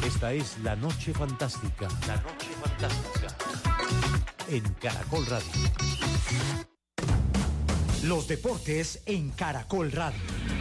Esta es La Noche Fantástica. La Noche Fantástica. En Caracol Radio. Los deportes en Caracol Radio.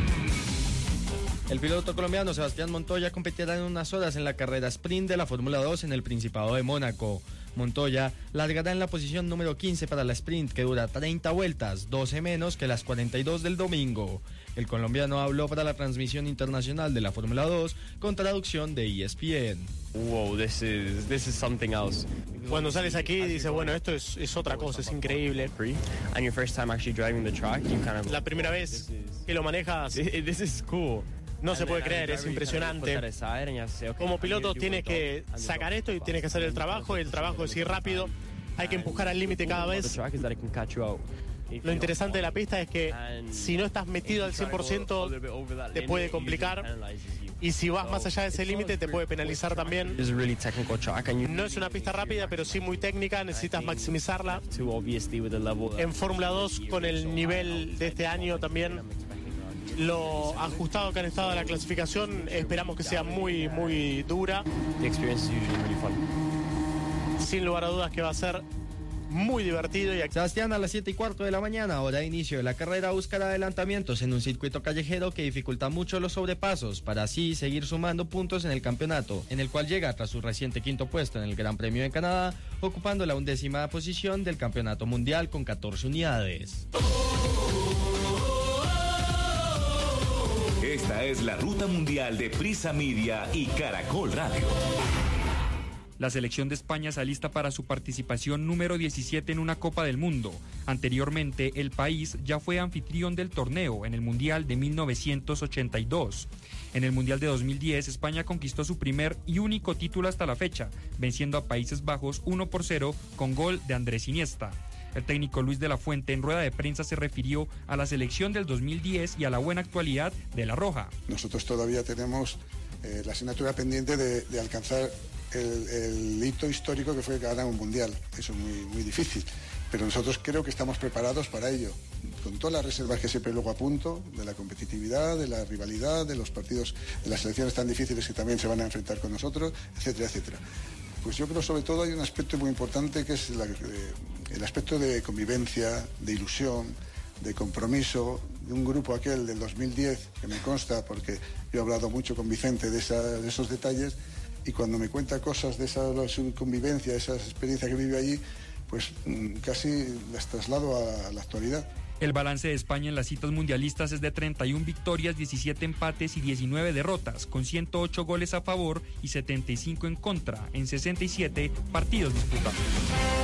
El piloto colombiano Sebastián Montoya competirá en unas horas en la carrera sprint de la Fórmula 2 en el Principado de Mónaco. Montoya largará en la posición número 15 para la sprint, que dura 30 vueltas, 12 menos que las 42 del domingo. El colombiano habló para la transmisión internacional de la Fórmula 2 con traducción de ESPN. Wow, this is something else. Cuando sales aquí dices, bueno, esto es otra cosa, es increíble. And your first time actually driving the track, you kind of La primera vez que lo manejas, this is cool. no se puede creer, es impresionante. Como piloto tienes que sacar esto y tienes que hacer el trabajo es ir rápido, hay que empujar al límite cada vez. Lo interesante de la pista es que si no estás metido al 100% te puede complicar, y si vas más allá de ese límite te puede penalizar también. No es una pista rápida, pero sí muy técnica, necesitas maximizarla. En Fórmula 2, con el nivel de este año también, lo ajustado que han estado a la clasificación, esperamos que sea muy, muy dura. Sin lugar a dudas que va a ser muy divertido. Sebastián, a las 7:15 de la mañana, hora de inicio de la carrera, buscará adelantamientos en un circuito callejero que dificulta mucho los sobrepasos, para así seguir sumando puntos en el campeonato, en el cual llega tras su reciente quinto puesto en el Gran Premio de Canadá, ocupando la 11ª posición del campeonato mundial con 14 unidades. Esta es la ruta mundial de Prisa Media y Caracol Radio. La selección de España se alista para su participación número 17 en una Copa del Mundo. Anteriormente, el país ya fue anfitrión del torneo en el Mundial de 1982. En el Mundial de 2010, España conquistó su primer y único título hasta la fecha, venciendo a Países Bajos 1-0 con gol de Andrés Iniesta. El técnico Luis de la Fuente en rueda de prensa se refirió a la selección del 2010 y a la buena actualidad de La Roja. Nosotros todavía tenemos la asignatura pendiente de alcanzar el hito histórico que fue ganar un mundial. Eso es muy difícil, pero nosotros creo que estamos preparados para ello, con todas las reservas que siempre luego apunto, de la competitividad, de la rivalidad, de los partidos, de las selecciones tan difíciles que también se van a enfrentar con nosotros, etcétera, etcétera. Pues yo creo sobre todo hay un aspecto muy importante que es el aspecto de convivencia, de ilusión, de compromiso, de un grupo aquel del 2010, que me consta porque yo he hablado mucho con Vicente de esos detalles, y cuando me cuenta cosas de esa convivencia, de esas experiencias que vive allí, pues casi las traslado a la actualidad. El balance de España en las citas mundialistas es de 31 victorias, 17 empates y 19 derrotas, con 108 goles a favor y 75 en contra, en 67 partidos disputados.